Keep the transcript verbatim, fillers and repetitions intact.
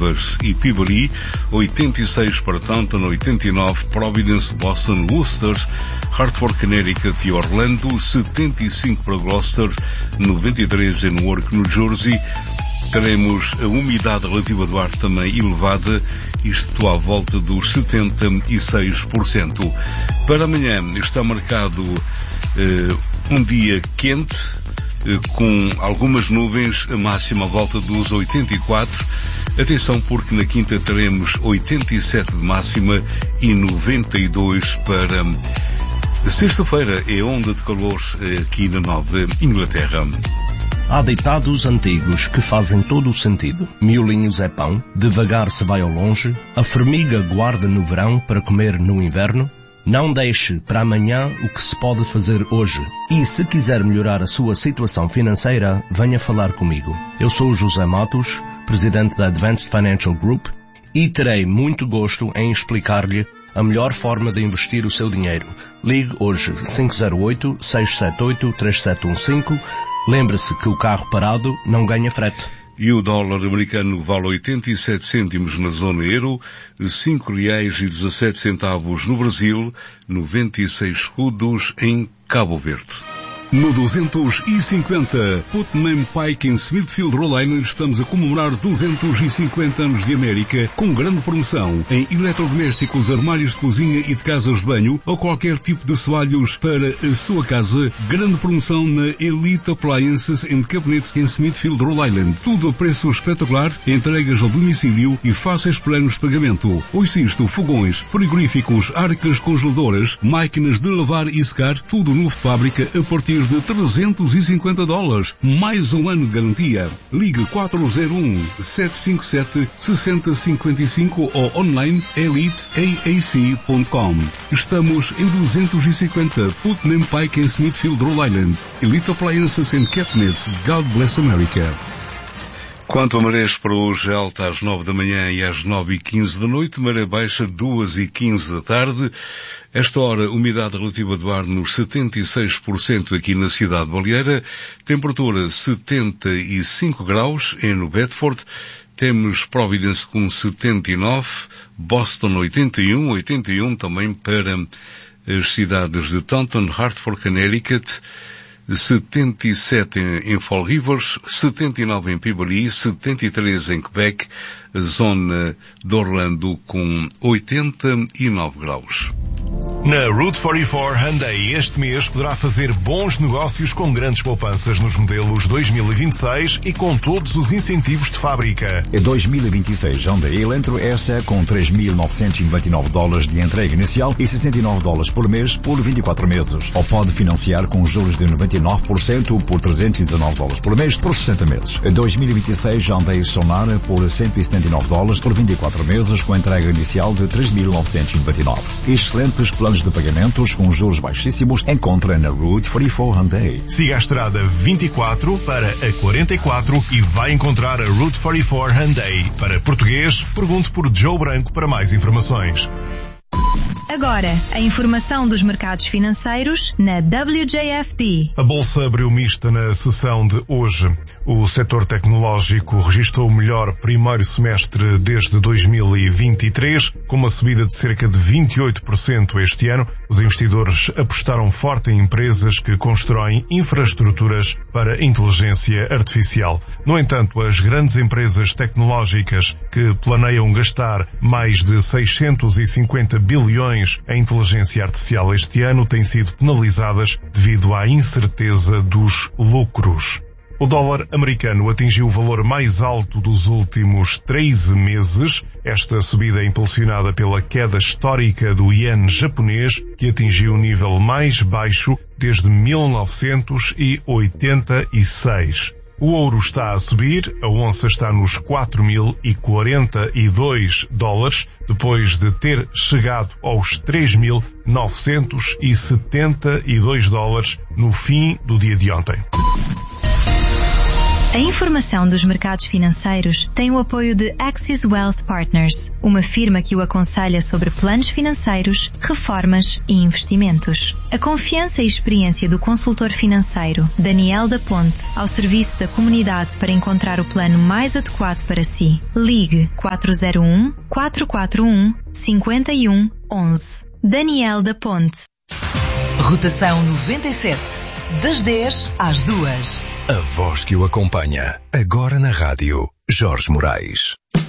Rivers e Peabody, oitenta e seis para Taunton, oitenta e nove, Providence, Boston, Worcester, Hartford, Connecticut e Orlando, setenta e cinco para Gloucester, noventa e três em Newark, New Jersey. Teremos a umidade relativa do ar também elevada, isto à volta dos setenta e seis por cento. Para amanhã está marcado eh, um dia quente, eh, com algumas nuvens, a máxima à volta dos oitenta e quatro. Atenção, porque na quinta teremos oitenta e sete de máxima e noventa e dois para sexta-feira. É onda de calor aqui na Nova Inglaterra. Há ditados antigos que fazem todo o sentido. Miolinhos é pão, devagar se vai ao longe, a formiga guarda no verão para comer no inverno. Não deixe para amanhã o que se pode fazer hoje. E se quiser melhorar a sua situação financeira, venha falar comigo. Eu sou o José Matos, presidente da Advanced Financial Group, e terei muito gosto em explicar-lhe a melhor forma de investir o seu dinheiro. Ligue hoje cinco zero oito, seis sete oito, três sete um cinco. Lembre-se que o carro parado não ganha frete. E o dólar americano vale oitenta e sete cêntimos na zona euro, cinco reais e dezassete centavos no Brasil, noventa e seis escudos em Cabo Verde. No duzentos e cinquenta, Putnam Pike em Smithfield, Rhode Island, estamos a comemorar duzentos e cinquenta anos de América com grande promoção em eletrodomésticos, armários de cozinha e de casas de banho ou qualquer tipo de assoalhos para a sua casa. Grande promoção na Elite Appliances and Cabinets em Smithfield, Rhode Island. Tudo a preço espetacular, entregas ao domicílio e fáceis planos de pagamento. Ouça isto: fogões, frigoríficos, arcas congeladoras, máquinas de lavar e secar, tudo novo de fábrica a partir de trezentos e cinquenta dólares. Mais um ano de garantia. Ligue quatro zero um, sete cinco sete, seis zero cinco cinco ou online elite a a c ponto com. Estamos em duzentos e cinquenta Putnam Pike em Smithfield, Rhode Island. Elite Appliances and Cabinets. God bless America. Quanto a marés para hoje, alta às nove da manhã e às nove e quinze da noite, maré baixa duas e quinze da tarde. Esta hora, umidade relativa do ar nos setenta e seis por cento aqui na cidade de Baleeira, temperatura setenta e cinco graus em no Bedford, temos Providence com setenta e nove, Boston oitenta e um, oitenta e um também para as cidades de Taunton, Hartford, Connecticut, setenta e sete em Fall Rivers, setenta e nove em Peabody, setenta e três em Quebec, zona de Orlando com oitenta e nove graus. Na Route quarenta e quatro Hyundai este mês poderá fazer bons negócios com grandes poupanças nos modelos dois mil e vinte e seis e com todos os incentivos de fábrica. Em dois mil e vinte e seis, Hyundai Elantra S com três mil novecentos e noventa e nove dólares de entrega inicial e sessenta e nove dólares por mês por vinte e quatro meses. Ou pode financiar com juros de noventa e nove por cento por trezentos e dezanove dólares por mês por sessenta meses. Em dois mil e vinte e seis, Hyundai Sonara por cento e setenta e nove dólares por vinte e quatro meses com entrega inicial de três mil novecentos e noventa e nove. Excelentes planos de pagamentos com juros baixíssimos encontra na Route quarenta e quatro Hyundai. Siga a estrada vinte e quatro para a quarenta e quatro e vai encontrar a Route quarenta e quatro Hyundai. Para português, pergunte por Joe Branco para mais informações. Agora, a informação dos mercados financeiros na W J F D. A Bolsa abriu mista na sessão de hoje. O setor tecnológico registrou o melhor primeiro semestre desde dois mil e vinte e três, com uma subida de cerca de vinte e oito por cento este ano. Os investidores apostaram forte em empresas que constroem infraestruturas para inteligência artificial. No entanto, as grandes empresas tecnológicas que planeiam gastar mais de seiscentos e cinquenta bilhões em inteligência artificial este ano têm sido penalizadas devido à incerteza dos lucros. O dólar americano atingiu o valor mais alto dos últimos treze meses. Esta subida é impulsionada pela queda histórica do iene japonês, que atingiu o nível mais baixo desde mil novecentos e oitenta e seis. O ouro está a subir, a onça está nos quatro mil e quarenta e dois dólares, depois de ter chegado aos três mil novecentos e setenta e dois dólares no fim do dia de ontem. A informação dos mercados financeiros tem o apoio de Axis Wealth Partners, uma firma que o aconselha sobre planos financeiros, reformas e investimentos. A confiança e experiência do consultor financeiro Daniel da Ponte ao serviço da comunidade para encontrar o plano mais adequado para si. Ligue quatro zero um, quatro quatro um, cinco um um um. Daniel da Ponte. Rotação noventa e sete. Das dez às duas. A voz que o acompanha. Agora na rádio. Jorge Moraes.